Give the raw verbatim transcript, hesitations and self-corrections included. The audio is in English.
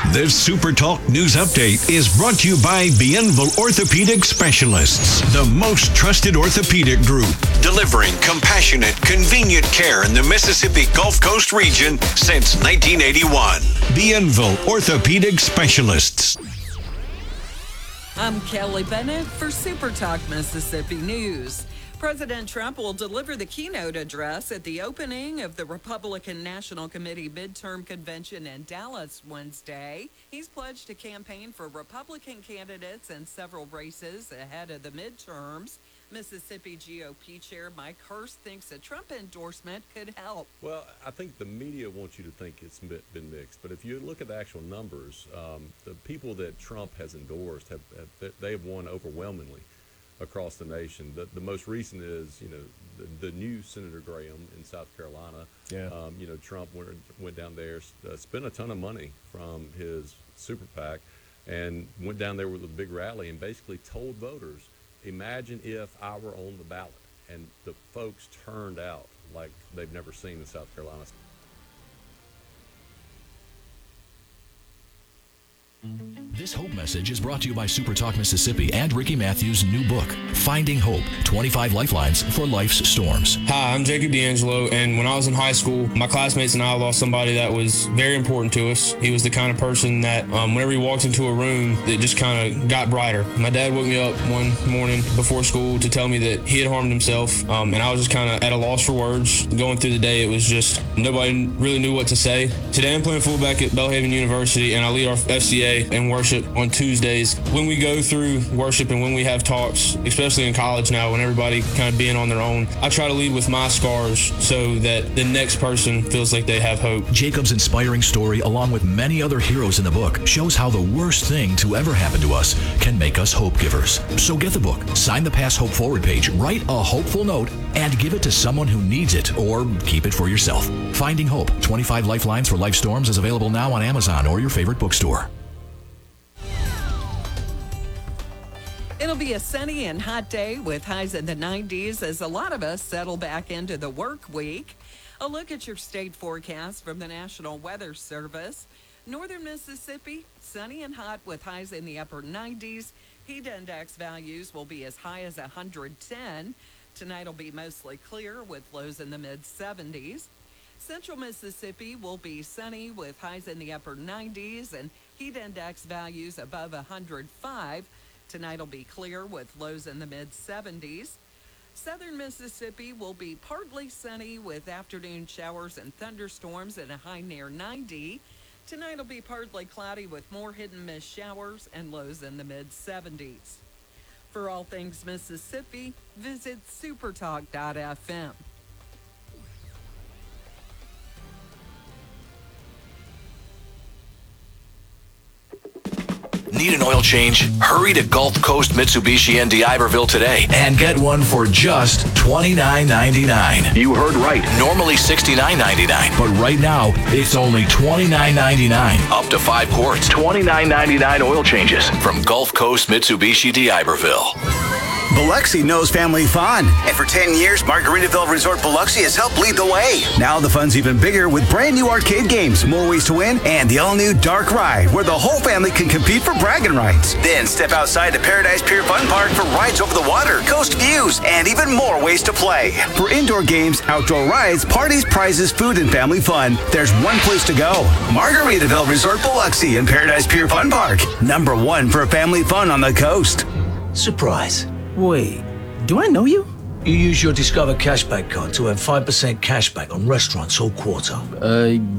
This Super Talk News Update is brought to you by Bienville Orthopedic Specialists, the most trusted orthopedic group, delivering compassionate, convenient care in the Mississippi Gulf Coast region since nineteen eighty-one. Bienville Orthopedic Specialists. I'm Kelly Bennett for Super Talk Mississippi News. President Trump will deliver the keynote address at the opening of the Republican National Committee midterm convention in Dallas Wednesday. He's pledged to campaign for Republican candidates in several races ahead of the midterms. Mississippi G O P Chair Mike Hurst thinks a Trump endorsement could help. Well, I think the media wants you to think it's been mixed, but if you look at the actual numbers, um, the people that Trump has endorsed have, have they have won overwhelmingly across the nation. The, the most recent is, you know, the, the new Senator Graham in South Carolina. Yeah. Um, you know, Trump went, went down there, uh, spent a ton of money from his super PAC, and went down there with a big rally and basically told voters, imagine if I were on the ballot. And the folks turned out like they've never seen in South Carolina. This Hope message is brought to you by Super Talk Mississippi and Ricky Matthews' new book, Finding Hope, twenty-five Lifelines for Life's Storms. Hi, I'm Jacob D'Angelo, and when I was in high school, my classmates and I lost somebody that was very important to us. He was the kind of person that um, whenever he walked into a room, it just kind of got brighter. My dad woke me up one morning before school to tell me that he had harmed himself, um, and I was just kind of at a loss for words. Going through the day, it was just nobody really knew what to say. Today, I'm playing fullback at Belhaven University, and I lead our F C A and worship on Tuesdays. When we go through worship and when we have talks, especially in college now, when everybody kind of being on their own, I try to lead with my scars so that the next person feels like they have hope. Jacob's inspiring story, along with many other heroes in the book, shows how the worst thing to ever happen to us can make us hope givers. So get the book, sign the Pass Hope Forward page, write a hopeful note, and give it to someone who needs it, or keep it for yourself. Finding Hope, twenty-five Lifelines for Life Storms is available now on Amazon or your favorite bookstore. It'll be a sunny and hot day with highs in the nineties as a lot of us settle back into the work week. A look at your state forecast from the National Weather Service. Northern Mississippi, sunny and hot with highs in the upper nineties. Heat index values will be as high as one hundred ten. Tonight will be mostly clear with lows in the mid seventies. Central Mississippi will be sunny with highs in the upper nineties and heat index values above one hundred five. Tonight will be clear with lows in the mid seventies. Southern Mississippi will be partly sunny with afternoon showers and thunderstorms at a high near ninety. Tonight will be partly cloudy with more hit and miss showers and lows in the mid seventies. For all things Mississippi, visit supertalk dot f m. Need an oil change? Hurry to Gulf Coast Mitsubishi in D'Iberville today and get one for just twenty-nine ninety-nine. You heard right. Normally sixty-nine ninety-nine, but right now it's only twenty-nine ninety-nine. Up to five quarts. twenty-nine ninety-nine oil changes from Gulf Coast Mitsubishi D'Iberville. Biloxi knows family fun. And for ten years, Margaritaville Resort Biloxi has helped lead the way. Now the fun's even bigger with brand new arcade games, more ways to win, and the all-new Dark Ride, where the whole family can compete for bragging rights. Then step outside to Paradise Pier Fun Park for rides over the water, coast views, and even more ways to play. For indoor games, outdoor rides, parties, prizes, food, and family fun, there's one place to go. Margaritaville Resort Biloxi and Paradise Pier Fun Park. Number one for family fun on the coast. Surprise. Wait, do I know you? You use your Discover Cashback card to earn five percent cashback on restaurants all quarter. Uh,